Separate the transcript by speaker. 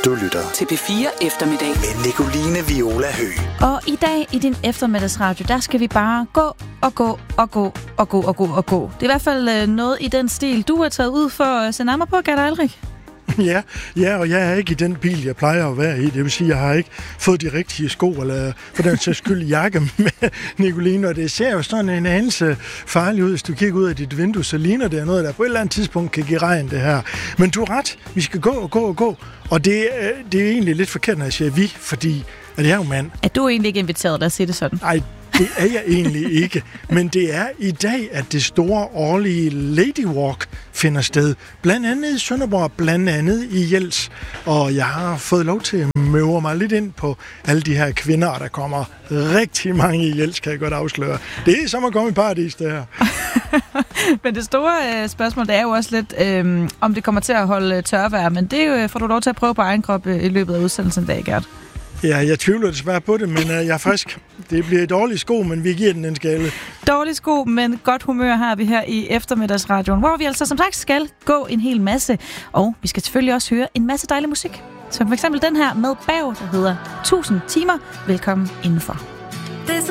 Speaker 1: Du lytter
Speaker 2: til P4 Eftermiddag
Speaker 1: med Nicoline Viola Høgh.
Speaker 3: Og i dag i din eftermiddagsradio, der skal vi bare gå. Det er i hvert fald noget i den stil, du har taget ud for at se nærmere på, Gert Aldrich.
Speaker 4: Ja, og jeg er ikke i den bil, jeg plejer at være i. Det vil sige, at jeg har ikke fået de rigtige sko, eller for den sags skyld jakke med, Nicoline. Og det ser jo sådan en anelse farligt ud. Hvis du kigger ud af dit vindue, så ligner det noget, der på et eller andet tidspunkt kan give regn, det her. Men du har ret. Vi skal gå. Og det er egentlig lidt forkert, når jeg siger vi, fordi at jeg er jo mand.
Speaker 3: Er du egentlig ikke inviteret, der siger det sådan?
Speaker 4: Nej, det er jeg egentlig ikke. Men det er i dag, at det store årlige Lady Walk finder sted. Blandt andet i Sønderborg, blandt andet i Jels. Og jeg har fået lov til at møve mig lidt ind på alle de her kvinder, og der kommer rigtig mange i Jels, kan jeg godt afsløre. Det er som at komme i paradis, det her.
Speaker 3: Men det store spørgsmål, det er jo også lidt, om det kommer til at holde tørvejr. Men det får du lov til at prøve på egen krop i løbet af udsendelsen i dag, Gert.
Speaker 4: Ja, jeg tvivler desværre på det, men jeg er frisk. Det bliver dårlige sko, men vi giver den en skala.
Speaker 3: Dårlige sko, men godt humør har vi her i eftermiddagsradioen, hvor vi altså som sagt skal gå en hel masse. Og vi skal selvfølgelig også høre en masse dejlig musik. Som for eksempel den her med Bav, der hedder 1000 timer. Velkommen indenfor.